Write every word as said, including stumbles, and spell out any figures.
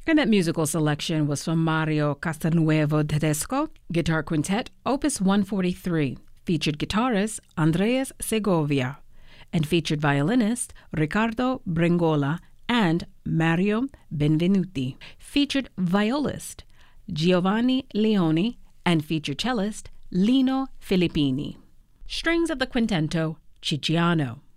And that musical selection was from Mario Castelnuovo Tedesco, Guitar Quintet, Opus one forty-three, featured guitarist Andreas Segovia, and featured violinist Riccardo Bringola and Mario Benvenuti, featured violist Giovanni Leone, and featured cellist Lino Filippini. Strings of the quintetto Cicciano.